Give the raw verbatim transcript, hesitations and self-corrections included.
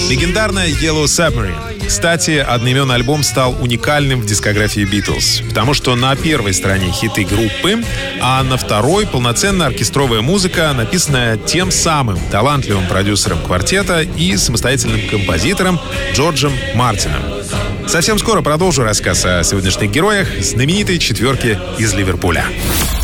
Легендарная Yellow Submarine. Кстати, одноименный альбом стал уникальным в дискографии Beatles, потому что на первой стороне хиты группы, а на второй полноценная оркестровая музыка, написанная тем самым талантливым продюсером квартета и самостоятельным композитором Джорджем Мартином. Совсем скоро продолжу рассказ о сегодняшних героях знаменитой четверки из Ливерпуля.